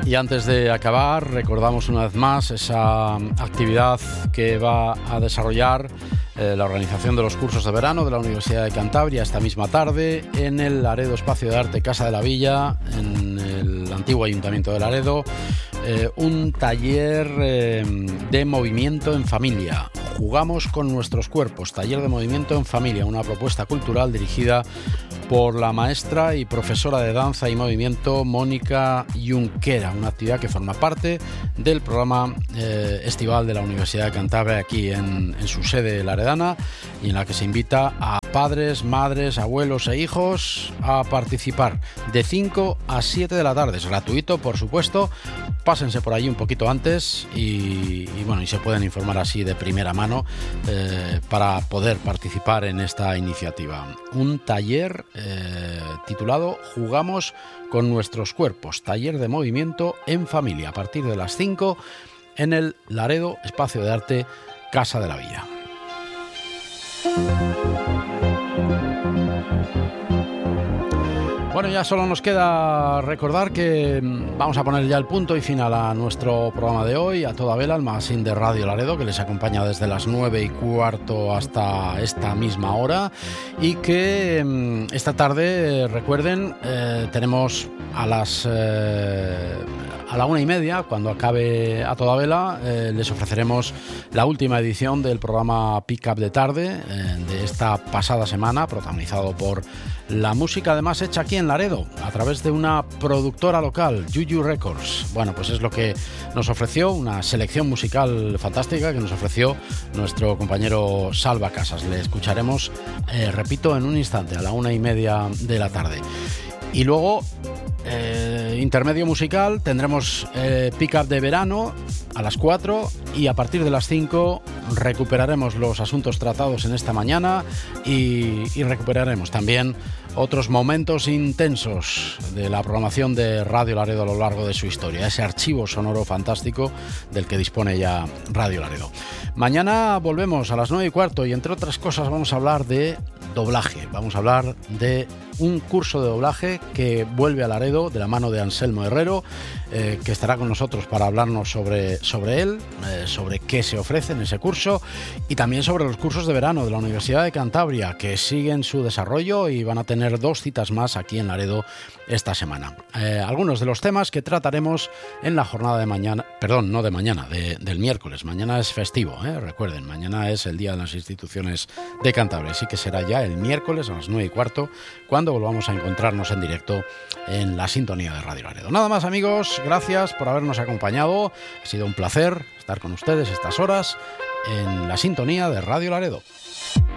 Y antes de acabar, recordamos una vez más esa actividad que va a desarrollar la organización de los cursos de verano de la Universidad de Cantabria esta misma tarde en el Laredo Espacio de Arte Casa de la Villa, en el antiguo Ayuntamiento de Laredo, un taller de movimiento en familia. Jugamos con nuestros cuerpos, taller de movimiento en familia, una propuesta cultural dirigida por la maestra y profesora de danza y movimiento Mónica Junquera, una actividad que forma parte del programa estival de la Universidad de Cantabria aquí en su sede laredana, y en la que se invita a padres, madres, abuelos e hijos a participar de 5 a 7 de la tarde. Es gratuito, por supuesto. Pásense por allí un poquito antes y se pueden informar así de primera mano para poder participar en esta iniciativa. Un taller titulado Jugamos con nuestros cuerpos, taller de movimiento en familia, a partir de las 5 en el Laredo Espacio de Arte Casa de la Villa. Bueno, ya solo nos queda recordar que vamos a poner ya el punto y final a nuestro programa de hoy, a toda vela, el magazine de Radio Laredo, que les acompaña desde las 9:15 hasta esta misma hora, y que esta tarde, recuerden, tenemos a la 1:30, cuando acabe a toda vela, les ofreceremos la última edición del programa Pick Up de tarde de esta pasada semana, protagonizado por la música además hecha aquí en Laredo a través de una productora local, Juju Records. Bueno, pues es lo que nos ofreció, una selección musical fantástica que nos ofreció nuestro compañero Salva Casas. Le escucharemos, repito, en un instante, a la 1:30 de la tarde. Y luego, intermedio musical, tendremos Pick Up de verano a las 4, y a partir de las 5 recuperaremos los asuntos tratados en esta mañana y recuperaremos también otros momentos intensos de la programación de Radio Laredo a lo largo de su historia, ese archivo sonoro fantástico del que dispone ya Radio Laredo. Mañana volvemos a las 9:15 y entre otras cosas vamos a hablar de doblaje, vamos a hablar de un curso de doblaje que vuelve a Laredo de la mano de Anselmo Herrero, que estará con nosotros para hablarnos sobre él, sobre qué se ofrece en ese curso, y también sobre los cursos de verano de la Universidad de Cantabria, que siguen su desarrollo y van a tener 2 citas más aquí en Laredo esta semana. Algunos de los temas que trataremos en la jornada de mañana, perdón, no de mañana, del miércoles. Mañana es festivo, recuerden, mañana es el Día de las Instituciones de Cantabria, así que será ya el miércoles a las 9:15 cuando volvamos a encontrarnos en directo en la sintonía de Radio Laredo. Nada más, amigos, gracias por habernos acompañado. Ha sido un placer estar con ustedes estas horas en la sintonía de Radio Laredo.